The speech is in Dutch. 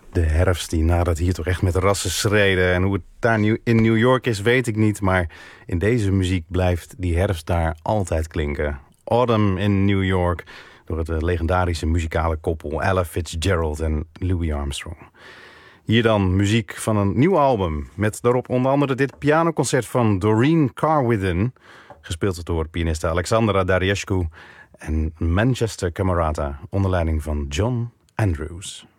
De herfst die nadert hier toch echt met rassen schreden. En hoe het daar in New York is, weet ik niet. Maar in deze muziek blijft die herfst daar altijd klinken. Autumn in New York, door het legendarische muzikale koppel Ella Fitzgerald en Louis Armstrong. Hier dan muziek van een nieuw album. Met daarop onder andere dit pianoconcert van Doreen Carwithen. Gespeeld door pianiste Alexandra Dariescu. En Manchester Camerata onder leiding van John Andrews.